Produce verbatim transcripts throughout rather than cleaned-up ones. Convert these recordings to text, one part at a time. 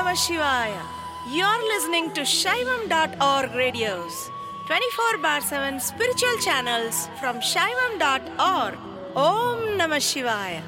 Namah Shivaya. You're listening to Shaivam dot org radios, twenty-four bar seven spiritual channels from Shaivam dot org. Om Namah Shivaya.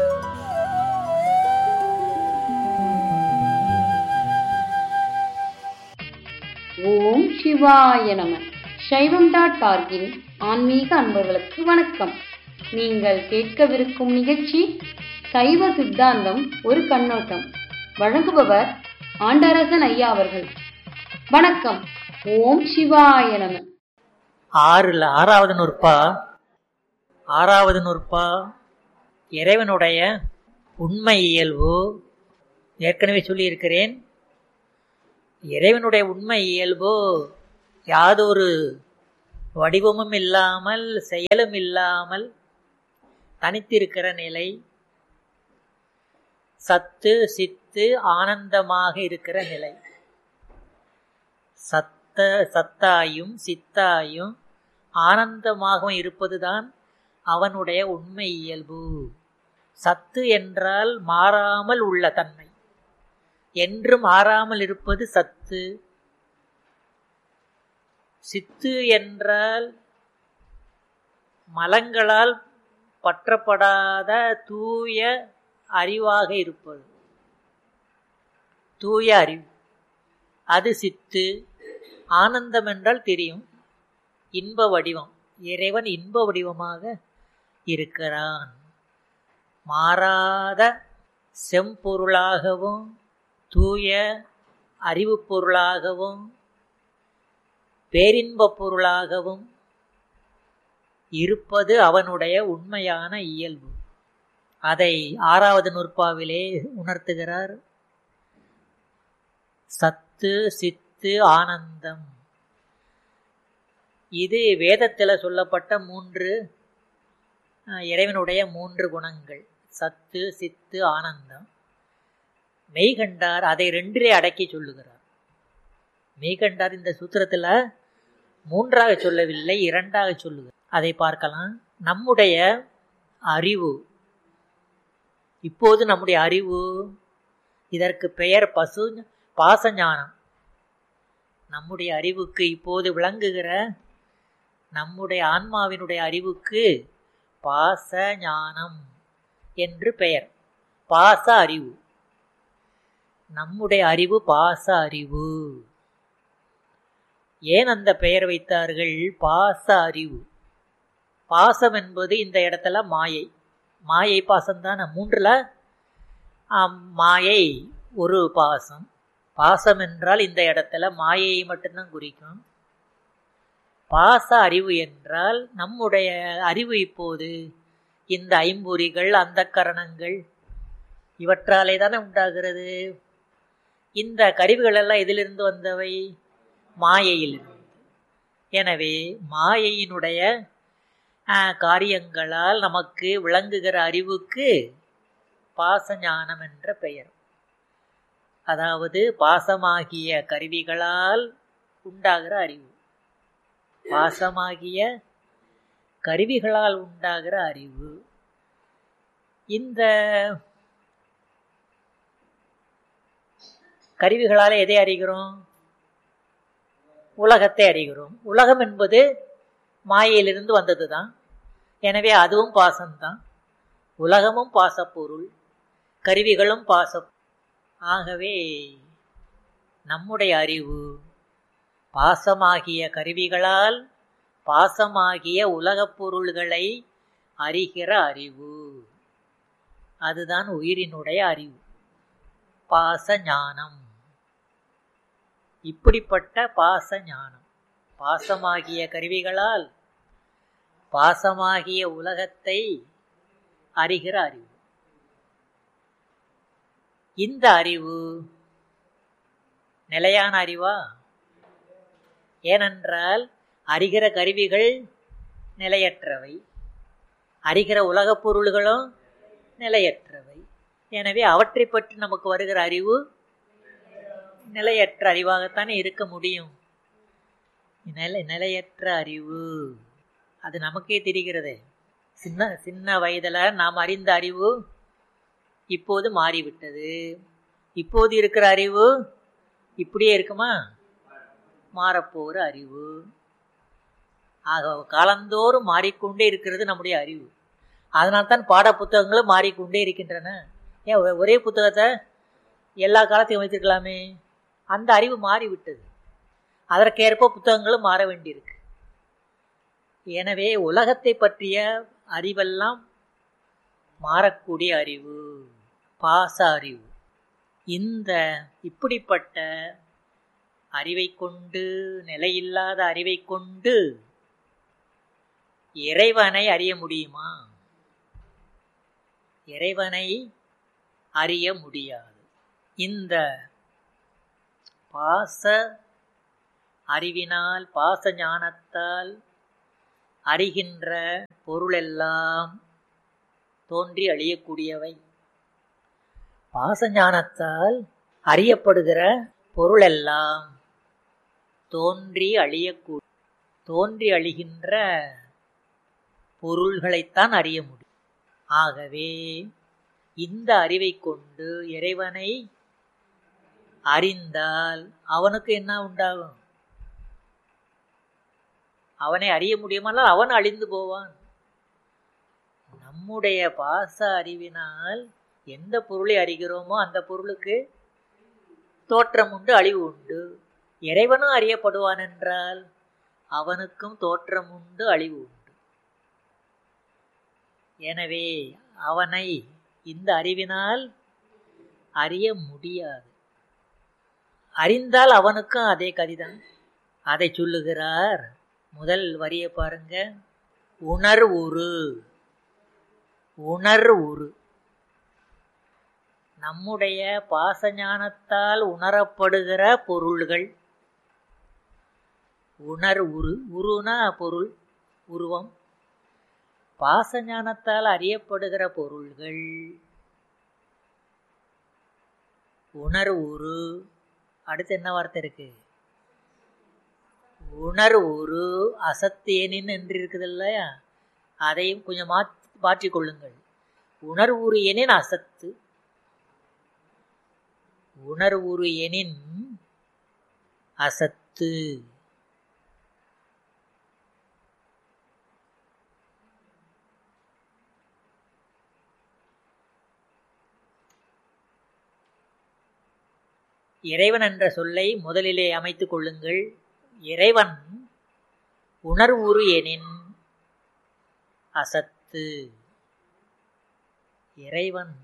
ஓம் சிவாய நம. சைவம் dot ஆர்கின் ஆன்மீக அன்பர்களுக்கு வணக்கம். நீங்கள் கேட்கவிருக்கும் நிகழ்ச்சி சைவ சித்தாந்தம் ஒரு கண்ணோட்டம். வழங்குபவர் ஆண்டரசன் ஐயா அவர்கள். வணக்கம். ஓம் சிவாய நம. ஆறுல ஆறாவது நூற்பா ஆறாவது நூற்பா இறைவனுடைய உண்மை இயல்பு. ஏற்கனவே சொல்லியிருக்கிறேன், இறைவனுடைய உண்மை இயல்பு யாதொரு வடிவமும் இல்லாமல் செயலும் இல்லாமல் தனித்திருக்கிற நிலை, சத்து சித்து ஆனந்தமாக இருக்கிற நிலை. சத்த சத்தாயும் சித்தாயும் ஆனந்தமாகவும் இருப்பதுதான் அவனுடைய உண்மை இயல்பு. சத்து என்றால் மாறாமல் உள்ள தன்மை, என்றும் மாறாமல் இருப்பது சத்து. சித்து என்றால் மலங்களால் பற்றப்படாத தூய அறிவாக இருப்பது, தூய அறிவு, அது சித்து. ஆனந்தம் என்றால் தெரியும், இன்ப வடிவம். இறைவன் இன்ப வடிவமாக இருக்கிறான். மாறாத செம்பொருளாகவும் தூய அறிவு பொருளாகவும் பேரின்ப பொருளாகவும் இருப்பது அவனுடைய உண்மையான இயல்பு. அதை ஆறாவது நூற்பாவிலே உணர்த்துகிறார். சத்து சித்து ஆனந்தம். இது வேதத்தில் சொல்லப்பட்ட மூன்று இறைவனுடைய மூன்று குணங்கள், சத்து சித்து ஆனந்தம். மெய்கண்டார் அதை ரெண்டிலே அடக்கி சொல்லுகிறார். மெய்கண்டார் இந்த சூத்திரத்தில் மூன்றாக சொல்லவில்லை, இரண்டாக சொல்லுகிறார். அதை பார்க்கலாம். நம்முடைய அறிவு, இப்போது நம்முடைய அறிவு, இதற்கு பெயர் பசு பாசஞானம். நம்முடைய அறிவுக்கு இப்போது விளங்குகிற நம்முடைய ஆன்மாவினுடைய அறிவுக்கு பாச ஞானம் என்று பெயர். பாச அறிவு, நம்முடைய அறிவு பாச அறிவு. ஏன் அந்த பெயர் வைத்தார்கள்? பாச அறிவு. பாசம் என்பது இந்த இடத்துல மாயை, மாயை பாசம்தான். மூன்றுல மாயை ஒரு பாசம். பாசம் என்றால் இந்த இடத்துல மாயையை மட்டும்தான் குறிக்கும். பாச அறிவு என்றால் நம்முடைய அறிவு இப்போது இந்த ஐம்பொறிகள் அந்த கரணங்கள் இவற்றாலே தானே உண்டாகிறது. இந்த கருவிகள் எல்லாம் எதிலிருந்து வந்தவை? மாயையிலிருந்து. எனவே மாயையினுடைய காரியங்களால் நமக்கு விளங்குகிற அறிவுக்கு பாசஞானம் என்ற பெயர். அதாவது பாசமாகிய கருவிகளால் உண்டாகிற அறிவு, பாசமாகிய கருவிகளால் உண்டாகிற அறிவு. இந்த கருவிகளால் எதை அறிகிறோம்? உலகத்தை அறிகிறோம். உலகம் என்பது மாயையிலிருந்து வந்தது தான். எனவே அதுவும் பாசம்தான். உலகமும் பாசப்பொருள், கருவிகளும் பாச. ஆகவே நம்முடைய அறிவு பாசமாகிய கருவிகளால் பாசமாகிய உலகப் பொருள்களை அறிகிற அறிவு. அதுதான் உயிரினுடைய அறிவு, பாச ஞானம். இப்படிப்பட்ட பாச ஞானம், பாசமாகிய கருவிகளால் பாசமாகிய உலகத்தை அறிகிற அறிவு. இந்த அறிவு நிலையான அறிவா? ஏனென்றால் அறிகிற கருவிகள் நிலையற்றவை, அறிகிற உலகப் பொருள்களும் நிலையற்றவை. எனவே அவற்றை பற்றி நமக்கு வருகிற அறிவு நிலையற்ற அறிவாகத்தானே இருக்க முடியும். நிலை நிலையற்ற அறிவு அது நமக்கே தெரிகிறதே. சின்ன சின்ன வயதில் நாம் அறிந்த அறிவு இப்போது மாறிவிட்டது. இப்போது இருக்கிற அறிவு இப்படியே இருக்குமா? மாறப்போகிற அறிவு. ஆக காலந்தோறும் மாறிக்கொண்டே இருக்கிறது நம்முடைய அறிவு. அதனால்தான் பாட புத்தகங்களும் மாறிக்கொண்டே இருக்கின்றன. ஏன் ஒரே புத்தகத்தை எல்லா காலத்தையும் வைத்திருக்கலாமே? அந்த அறிவு மாறிவிட்டது. அதற்கேற்ப புத்தகங்களும் மாற வேண்டியிருக்கு. எனவே உலகத்தை பற்றிய அறிவெல்லாம் மாறக்கூடிய அறிவு, பாச அறிவு. இந்த இப்படிப்பட்ட அறிவை கொண்டு, நிலையில்லாத அறிவை கொண்டு இறைவனை அறிய முடியுமா? இறைவனை அறிய முடியாது. இந்த பாச அறிவினால், பாச ஞானத்தால் அறிகின்ற பொருளெல்லாம் தோன்றி அழியக்கூடியவை. பாச ஞானத்தால் அறியப்படுகிற பொருளெல்லாம் தோன்றி அழியக்கூடிய, தோன்றி அழிகின்ற பொருள்களைத்தான் அறிய முடியும். ஆகவே இந்த அறிவை கொண்டு இறைவனை அறிந்தால் அவனுக்கு என்ன உண்டாகும்? அவனை அறிய முடியுமானால் அவன் அழிந்து போவான். நம்முடைய பாச அறிவினால் எந்த பொருளை அறிகிறோமோ அந்த பொருளுக்கு தோற்றம் உண்டு, அழிவு உண்டு. இறைவனும் அறியப்படுவான் என்றால் அவனுக்கும் தோற்றம் உண்டு, அழிவு உண்டு. எனவே அவனை இந்த அறிவினால் அறிய முடியாது. அறிந்தால் அவனுக்கும் அதே கதிதான். அதை சொல்லுகிறார். முதல் வரியை பாருங்க. உணர்வுரு. உணர்வுரு நம்முடைய பாசஞானத்தால் உணரப்படுகிற பொருள்கள். உணர்வுரு, உருனா பொருள், உருவம். பாசஞானத்தால் அறியப்படுகிற பொருள்கள் உணர்வுரு. அடுத்து என்ன வார்த்தை இருக்கு? உணர்வுரு அசத்தேனின் என்று இருக்குது இல்லையா? அதையும் கொஞ்சம் மாற்றி மாற்றிக் கொள்ளுங்கள். உணர்வுரு எனின் அசத்து. உணர்வுரு எனின் அசத்து. இறைவன் என்ற சொல்லை முதலிலே அமைத்துக் கொள்ளுங்கள். இறைவன் உணர்வுரு எனின் அசத்து. இறைவன்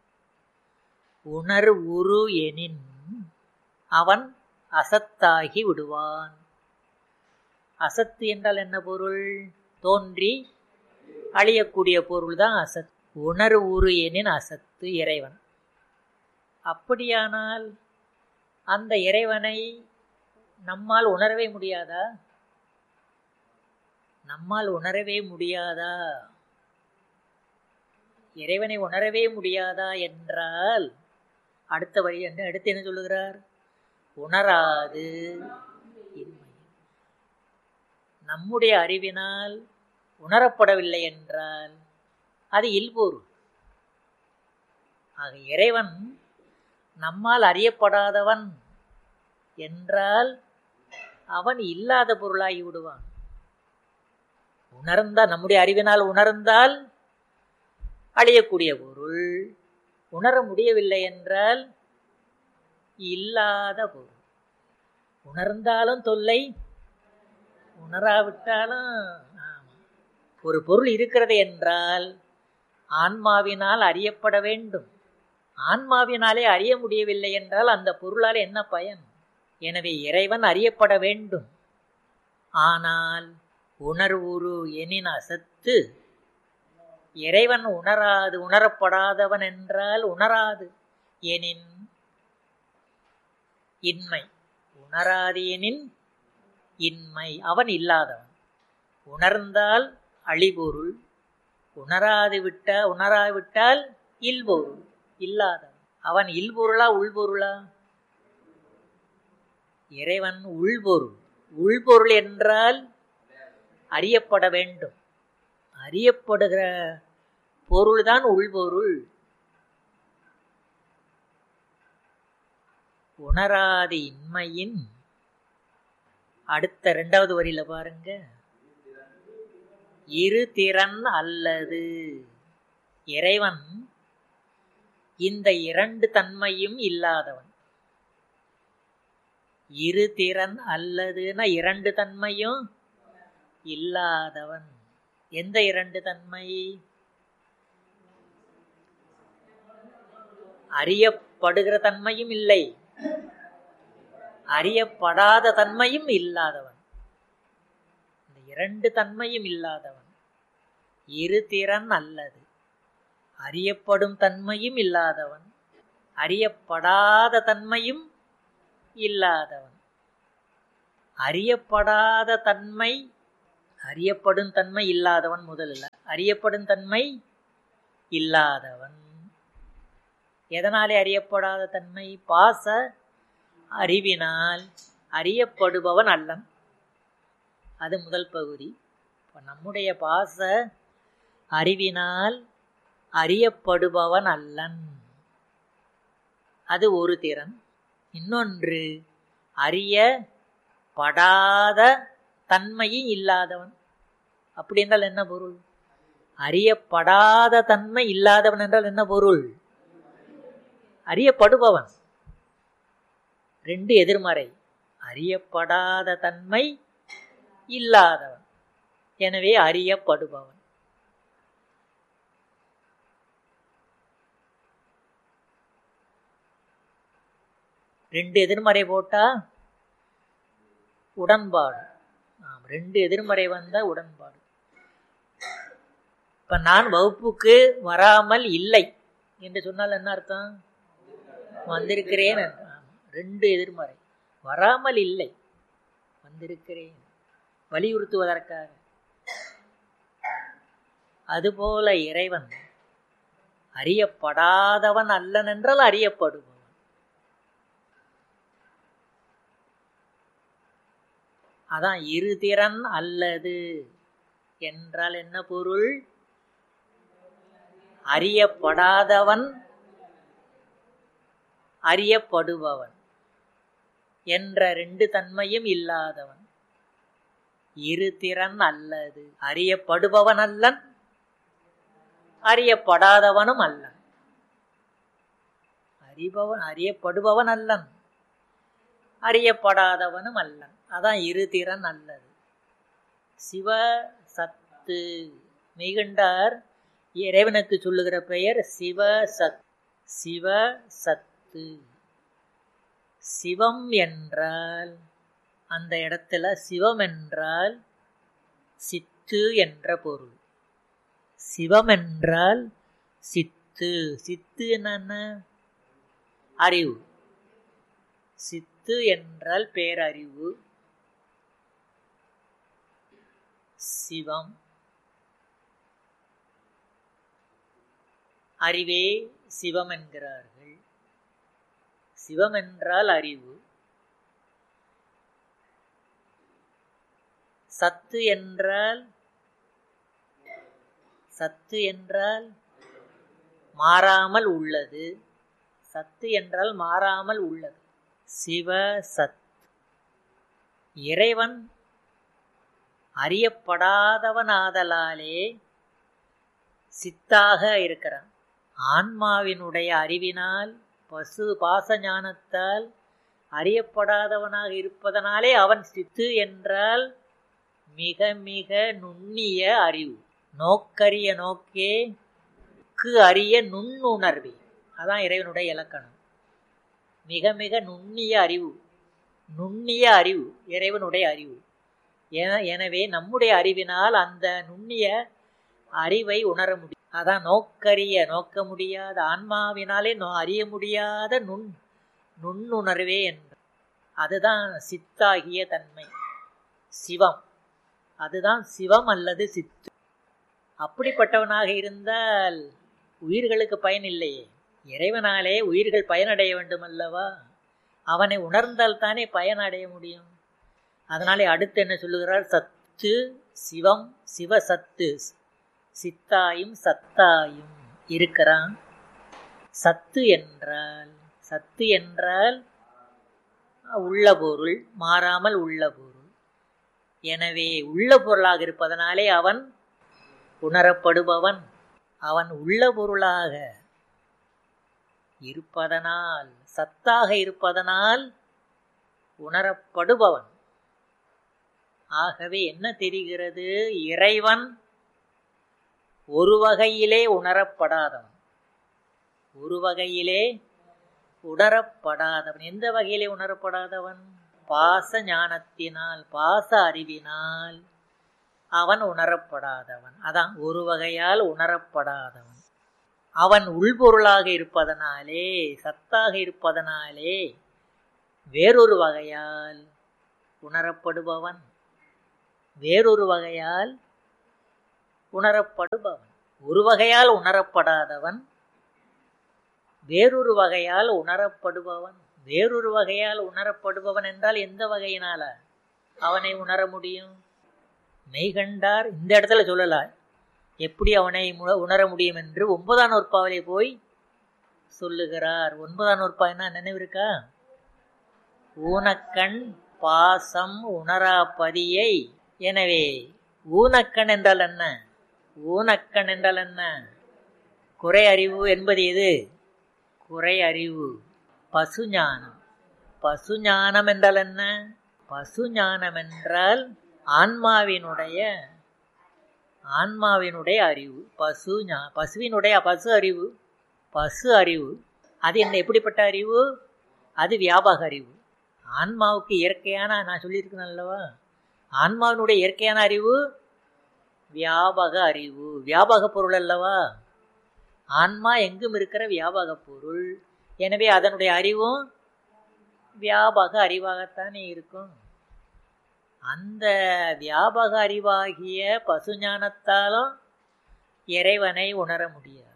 உணர்வுரு எனின் அவன் அசத்தாகி விடுவான். அசத்து என்றால் என்ன பொருள்? தோன்றி அழியக்கூடிய பொருள் தான் அசத். உணர்வுரு எனின் அசத்து இறைவன். அப்படியானால் அந்த இறைவனை நம்மால் உணரவே முடியாதா? நம்மால் உணரவே முடியாதா? இறைவனை உணரவே முடியாதா என்றால் அடுத்த வழி என்ன? அடுத்து என்ன சொல்லுகிறார்? உணராது இன்மை. நம்முடைய அறிவினால் உணரப்படவில்லை என்றால் அது இல்பொருள். ஆக இறைவன் நம்மால் அறியப்படாதவன் என்றால் அவன் இல்லாத பொருளாகி விடுவான். உணர்ந்தால், நம்முடைய அறிவினால் உணர்ந்தால் அழியக்கூடிய பொருள். உணர முடியவில்லை என்றால் இல்லாத பொருள். உணர்ந்தாலும் தொல்லை, உணராவிட்டாலும். ஒரு பொருள் இருக்கிறது என்றால் ஆன்மாவினால் அறியப்பட வேண்டும். ஆன்மாவினாலே அறிய முடியவில்லை என்றால் அந்த பொருளால் என்ன பயன்? எனவே இறைவன் அறியப்பட வேண்டும். ஆனால் உணர்வுரு எனின் அசத்து. இறைவன் உணராது, உணரப்படாதவன் என்றால் உணராது எனின் இன்மை. உணராது எனின் இன்மை, அவன் இல்லாதவன். உணர்ந்தால் அழிபொருள், உணராது விட்ட உணராவிட்டால் இல்பொருள், இல்லாதவன். அவன் இல்பொருளா உள்பொருளா? இறைவன் உள்பொருள். உள்பொருள் என்றால் அறியப்பட வேண்டும். அறியப்படுகிற பொருள்தான் உள்பொருள். உணராத இன்மையின் அடுத்த இரண்டாவது வரியில பாருங்க, இரு திறன் அல்லது. இறைவன் இந்த இரண்டு தன்மையும் இல்லாதவன். இரு திறன் அல்லதுன்னா இரண்டு தன்மையும் இல்லாதவன். எந்த இரண்டு தன்மை? அறியப்படுகிற தன்மையும் இல்லை, அறியப்படாத தன்மையும் இல்லாதவன். இந்த இரண்டு தன்மையும் இல்லாதவன். இரு திறன் அல்லது. அறியப்படும் தன்மையும் இல்லாதவன், அறியப்படாத தன்மையும் இல்லாதவன். அறியப்படாத தன்மை, அறியப்படும் தன்மை இல்லாதவன் முதல்ல. அறியப்படும் தன்மை இல்லாதவன். எதனாலே அறியப்படாத தன்மை? பாச அறிவினால் அறியப்படுபவன் அல்லன். அது முதல் பகுதி. இப்போ நம்முடைய பாச அறிவினால் அறியப்படுபவன் அல்லன், அது ஒரு திறன். இன்னொன்று அறியப்படாத தன்மையும் இல்லாதவன். அப்படி என்றால் என்ன பொருள்? அறியப்படாத தன்மை இல்லாதவன் என்றால் என்ன பொருள்? அறியப்படுபவன். ரெண்டு எதிர்மறை. அறியப்படாத தன்மை இல்லாதவன், எனவே அறியப்படுபவன். ரெண்டு எதிர்மறை போட்டா உடன்பாடு. ஆம், ரெண்டு எதிர்மறை வந்தா உடன்பாடு. இப்ப நான் வகுப்புக்கு வராமல் இல்லை என்று சொன்னால் என்ன அர்த்தம்? வந்திருக்கிறேன். ரெண்டு எதிர்மறை. வராமல் இல்லை, வந்திருக்கிறேன், வலியுறுத்துவதற்காக. அதுபோல இறைவன் அறியப்படாதவன் அல்லன் என்றால் அறியப்படுபவன். அதான் இருதிறன் அல்லது என்றால் என்ன பொருள்? அறியப்படாதவன் அறியப்படுபவன் என்ற ரெண்டு தன்மையும் இல்லாதவன். இருதிறன் அல்லது. அறியப்படுபவன் அல்லன், அறியப்படாதவனும் அல்லன். அறிபவன் அறியப்படுபவன் அல்லன், அறியப்படாதவனும் அல்லன். அதான் இருதிறன் அல்லது. சிவ சத்து. மெய்கண்டார் இறைவனுக்கு சொல்லுகிற பெயர் சிவ சத். சிவ சத்து. சிவம் என்றால் அந்த இடத்துல சிவம் என்றால் சித்து என்ற பொருள். சிவம் என்றால் சித்து. சித்து என்ன? அறிவு. சித்து என்றால் பேரறிவு. சிவம் அறிவே சிவம் என்கிறார்கள். சிவம் என்றால் அறிவு. சத்து என்றால் சத்து என்றால் மாறாமல் உள்ளது. சத்து என்றால் மாறாமல் உள்ளது. சிவ சத். இறைவன் அறியப்படாதவனாதலாலே சித்தாக இருக்கிறான். ஆன்மாவினுடைய அறிவினால், பசு பாச ஞானத்தால் அறியப்படாதவனாக இருப்பதனாலே அவன் சித்து என்றால் மிக மிக நுண்ணிய அறிவு. நோக்கரிய நோக்கே க்கு அறிய நுண்ணுணர்வே. அதான் இறைவனுடைய இலக்கணம். மிக மிக நுண்ணிய அறிவு. நுண்ணிய அறிவு இறைவனுடைய அறிவு. எனவே நம்முடைய அறிவினால் அந்த நுண்ணிய அறிவை உணர முடியும். அதான் நோக்கரிய, நோக்க முடியாத, ஆன்மாவினாலே நோ அறிய முடியாத நுண் நுண்ணுணர்வே என்று. அதுதான் சித்தாகிய தன்மை, சிவம். அதுதான் சிவம் அல்லது சித்து. அப்படிப்பட்டவனாக இருந்தால் உயிர்களுக்கு பயன் இல்லையே. இறைவனாலே உயிர்கள் பயனடைய வேண்டும் அல்லவா? அவனை உணர்ந்தால் தானே பயனடைய முடியும். அதனாலே அடுத்து என்ன சொல்லுகிறார்? சத்து சிவம். சிவ சத்து. சித்தாயும் சத்தாயும் இருக்கிறான். சத்து என்றால் சத்து என்றால் உள்ள பொருள், மாறாமல் உள்ள பொருள். எனவே உள்ள பொருளாக இருப்பதனாலே அவன் உணரப்படுபவன். அவன் உள்ள பொருளாக இருப்பதனால், சத்தாக இருப்பதனால் உணரப்படுபவன். ஆகவே என்ன தெரிகிறது? இறைவன் ஒரு வகையிலே உணரப்படாதவன். ஒரு வகையிலே உணரப்படாதவன். எந்த வகையிலே உணரப்படாதவன்? பாச ஞானத்தினால், பாச அறிவினால் அவன் உணரப்படாதவன். அதான் ஒரு வகையால் உணரப்படாதவன். அவன் உள்பொருளாக இருப்பதனாலே, சத்தாக இருப்பதனாலே வேறொரு வகையால் உணரப்படுபவன். வேறொரு வகையால் உணரப்படுபவன். ஒரு வகையால் உணரப்படாதவன், வேறொரு வகையால் உணரப்படுபவன். வேறொரு வகையால் உணரப்படுபவன் என்றால் எந்த வகையினால அவனை உணர முடியும்? மெய்கண்டார் இந்த இடத்துல சொல்லலாம். எப்படி அவனை உணர முடியும் என்று ஒன்பதாம் நூற்பாவிலே போய் சொல்லுகிறார். ஒன்பதாம் நூற்பா என்ன நினைவிருக்கா? ஊனக்கண் பாசம் உணராப்பதியை. எனவே ஊனக்கண் என்றால் என்ன? ஊனக்கண் என்றால் என்ன? குறை அறிவு என்பது எது? குறை அறிவு. பசுஞானம். பசுஞானம் என்றால் என்ன? பசுஞானம் என்றால் ஆன்மாவினுடைய ஆன்மாவினுடைய அறிவு. பசு ஞா பசுவினுடைய பசு அறிவு. பசு அறிவு அது என்ன? எப்படிப்பட்ட அறிவு? அது வியாபக அறிவு. ஆன்மாவுக்கு இயற்கையான, நான் சொல்லியிருக்கேன் அல்லவா, ஆன்மாவினுடைய இயற்கையான அறிவு வியாபக அறிவு. வியாபக பொருள் அல்லவா. ஆன்மா எங்கும் இருக்கிற வியாபக பொருள். எனவே அதனுடைய அறிவும் வியாபக அறிவாகத்தானே இருக்கும். அந்த வியாபக அறிவாகிய பசுஞானத்தாலும் இறைவனை உணர முடியாது.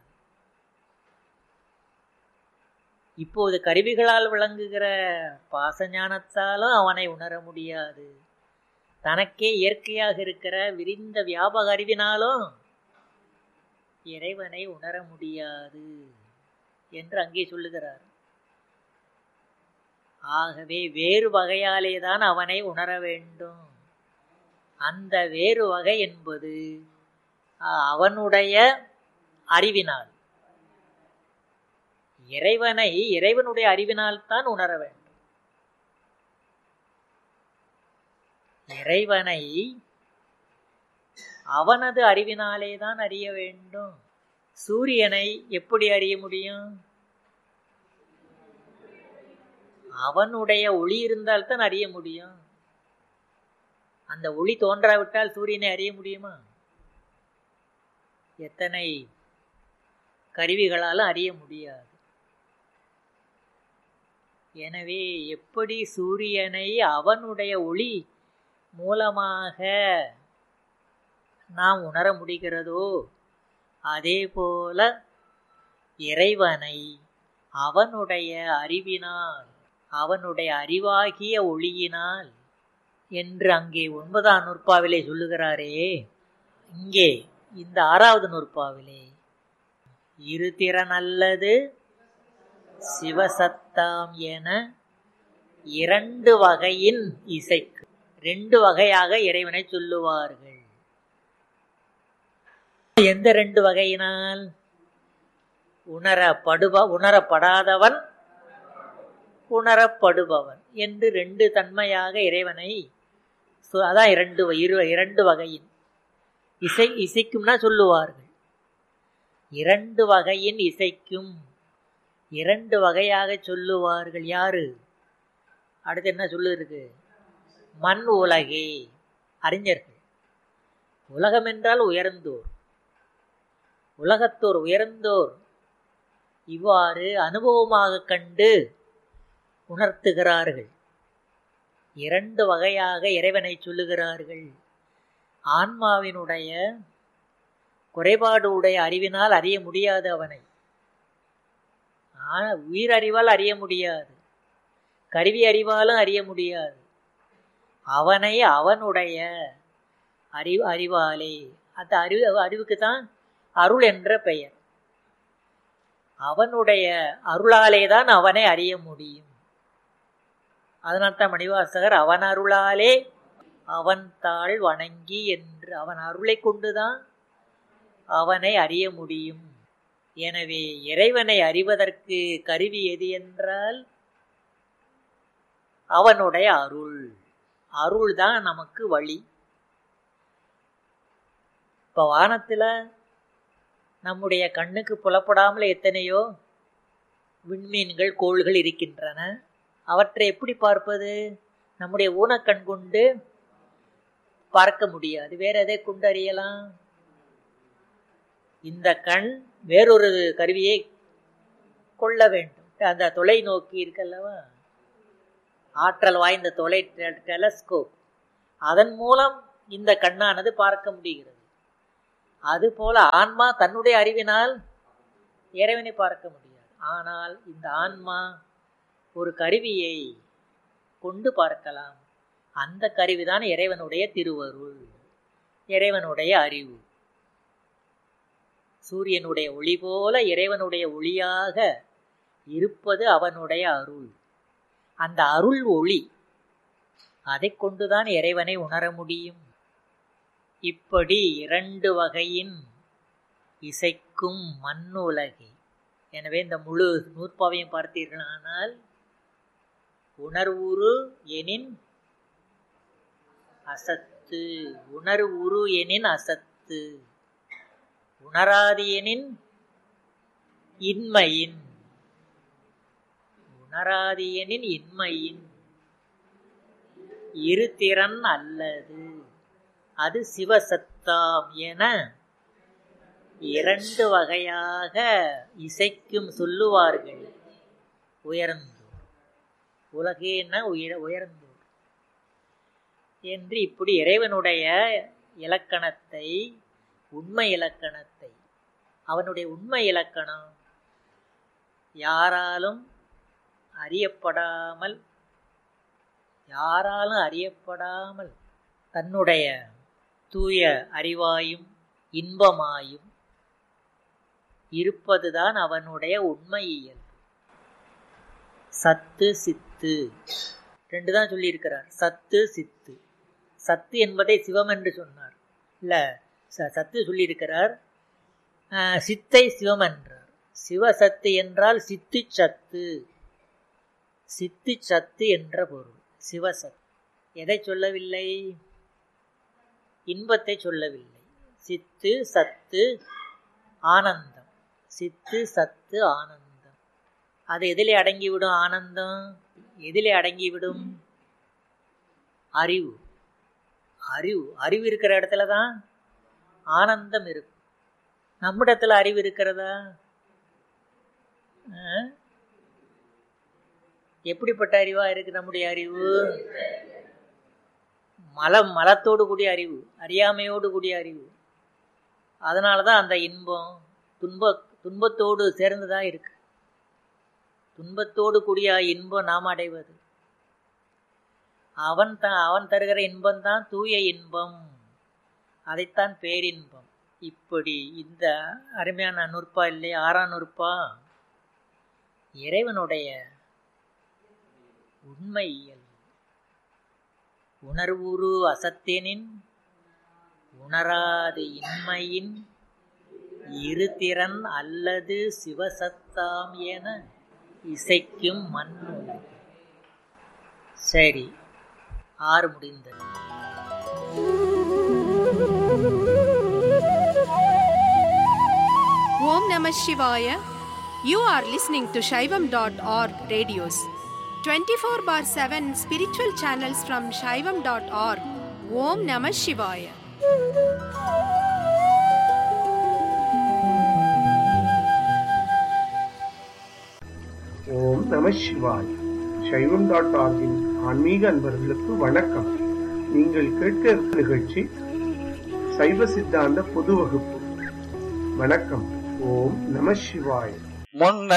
இப்போது கருவிகளால் விளங்குகிற பாசஞானத்தாலும் அவனை உணர முடியாது. தனக்கே இயற்கையாக இருக்கிற விரிந்த வியாபக அறிவினாலும் இறைவனை உணர முடியாது என்று அங்கே சொல்லுகிறார். ஆகவே வேறு வகையாலே தான் அவனை உணர வேண்டும். அந்த வேறு வகை என்பது அவனுடைய அறிவினால். இறைவனை இறைவனுடைய அறிவினால் தான் உணர வேண்டும். இறைவனை அவனது அறிவினாலே தான் அறிய வேண்டும். சூரியனை எப்படி அறிய முடியும்? அவனுடைய ஒளி இருந்தால் தான் அறிய முடியும். அந்த ஒளி தோன்றாவிட்டால் சூரியனை அறிய முடியுமா? எத்தனை கருவிகளாலும் அறிய முடியாது. எனவே எப்படி சூரியனை அவனுடைய ஒளி மூலமாக நாம் உணர முடிகிறதோ, அதே போல இறைவனை அவனுடைய அறிவினால், அவனுடைய அறிவாகிய ஒளியினால் என்று அங்கே ஒன்பதாம் நூற்பாவிலே சொல்லுகிறாரே, இங்கே இந்த ஆறாவது நூற்பாவிலே இருதிறன் அல்லது சிவசத்தாம் என இரண்டு வகையின் இசைக்கு, ரெண்டு வகையாக இறைவனை சொல்லுவார்கள். எந்த ரெண்டு வகையினால்? உணரப்படுப உணரப்படாதவன், உணரப்படுபவன் என்று ரெண்டு தன்மையாக இறைவனை, அதான் இரண்டு இரு இரண்டு வகையின் இசை இசைக்கும்னா சொல்லுவார்கள். இரண்டு வகையின் இசைக்கும், இரண்டு வகையாக சொல்லுவார்கள். யாரு? அடுத்து என்ன சொல்லுருக்கு? மண் உலகே, அறிஞர்கள். உலகம் என்றால் உயர்ந்தோர், உலகத்தோர், உயர்ந்தோர் இவ்வாறு அனுபவமாக கண்டு உணர்த்துகிறார்கள். இரண்டு வகையாக இறைவனை சொல்லுகிறார்கள். ஆன்மாவினுடைய குறைபாடு உடைய அறிவினால் அறிய முடியாது அவனை. உயிர் அறிவால் அறிய முடியாது, கருவி அறிவாலும் அறிய முடியாது. அவனை அவனுடைய அறிவு அறிவாலே, அந்த அறிவு அறிவுக்கு தான் அருள் என்ற பெயர். அவனுடைய அருளாலே தான் அவனை அறிய முடியும். அதனால்தான் மணிவாசகர் அவன் அருளாலே அவன் தாள் வணங்கி என்று, அவன் அருளை கொண்டுதான் அவனை அறிய முடியும். எனவே இறைவனை அறிவதற்கு கருவி எது என்றால் அவனுடைய அருள். அருள் தான் நமக்கு வழி. இப்போ வானத்தில் நம்முடைய கண்ணுக்கு புலப்படாமல் எத்தனையோ விண்மீன்கள் கோள்கள் இருக்கின்றன. அவற்றை எப்படி பார்ப்பது? நம்முடைய ஊனக்கண் கொண்டு பார்க்க முடியாது. வேற எதை கொண்டு அறியலாம்? இந்த கண் வேறொரு கருவியை கொள்ள வேண்டும். அந்த தொலைநோக்கி இருக்கல்லவா, ஆற்றல் வாய்ந்த தொலை டெலஸ்கோப், அதன் மூலம் இந்த கண்ணானது பார்க்க முடிகிறது. அதுபோல ஆன்மா தன்னுடைய அறிவினால் இறைவனை பார்க்க முடியாது. ஆனால் இந்த ஆன்மா ஒரு கருவியை கொண்டு பார்க்கலாம். அந்த கருவிதான் இறைவனுடைய திருவருள், இறைவனுடைய அறிவு. சூரியனுடைய ஒளி போல இறைவனுடைய ஒளியாக இருப்பது அவனுடைய அருள். அந்த அருள் ஒளி, அதை கொண்டுதான் இறைவனை உணர முடியும். இப்படி இரண்டு வகையின் இசைக்கும் மண்ணுலகை. எனவே இந்த முழு நூற்பாவையும் பார்த்தீர்களானால், உணர்வுரு எனின் அசத்து, உணர்வுரு எனின் அசத்து, உணராது எனின் இன்மையின், உணராது எனின் இன்மையின், இருதிறன் அல்லது அது சிவசத்தாம் என இரண்டு வகையாக இசைக்கும் சொல்லுவார்கள். உயர்ந்தோர் உலகேன உயர உயர்ந்தோர் என்று இப்படி இறைவனுடைய இலக்கணத்தை, உண்மை இலக்கணத்தை, அவனுடைய உண்மை இலக்கணம் யாராலும் அறியப்படாமல் யாராலும் அறியப்படாமல் தன்னுடைய தூய அறிவாயும் இன்பமாயும் இருப்பதுதான் அவனுடைய உண்மை இயல்பு. சத்து சித்து ரெண்டு தான் சொல்லியிருக்கிறார். சத்து சித்து. சத்து என்பதை சிவம் என்று சொன்னார். இல்லை, சத்து சொல்லியிருக்கிறார். சித்தை சிவம் என்றார். சிவசத்து என்றால் சித்து சத்து, சித்து சத்து என்ற பொருள். சிவசத்து எதை சொல்லவில்லை? இன்பத்தை சொல்லவில்லை. சித்து சத்து ஆனந்தம், சித்து சத்து ஆனந்தம். அது எதிலே அடங்கிவிடும்? ஆனந்தம் எதிலே அடங்கிவிடும்? அறிவு. அறிவு அறிவு இருக்கிற இடத்துல தான் ஆனந்தம் இருக்கும். நம்மிடத்துல அறிவு இருக்கிறதா? எப்படிப்பட்ட அறிவா இருக்கு நம்முடைய அறிவு? மலம் மலத்தோடு கூடிய அறிவு, அறியாமையோடு கூடிய அறிவு. அதனால தான் அந்த இன்பம் துன்ப துன்பத்தோடு சேர்ந்துதான் இருக்கு. துன்பத்தோடு கூடிய இன்பம் நாம் அடைவது. அவன் தான் அவன் தருகிற இன்பம்தான் தூய இன்பம், அதைத்தான் பேரின்பம். இப்படி இந்த அருமையான நூற்பா இல்லை, ஆறாம் நூற்பா இறைவனுடைய உண்மை இயல்பு. உணர்வுரு அசத்தேனின் உணராது இன்மையின் இருதிறன் அல்லது சிவசத்தாம் என இசைக்கும் மண்ணுலகை. சரி, ஆறு முடிந்தது. Om Namah Shivaya. You are listening to Shaivam dot org radios. twenty-four bar seven spiritual channels from Shaivam dot org. Om Namah Shivaya. ஓம் நம சிவாய். சைவம் டாட் ஆர்கின் ஆன்மீக அன்பர்களுக்கு வணக்கம். நீங்கள் கேட்க நிகழ்ச்சி சைவ சித்தாந்த பொது வகுப்பு. வணக்கம். ஓம் நம சிவாய். முன்ன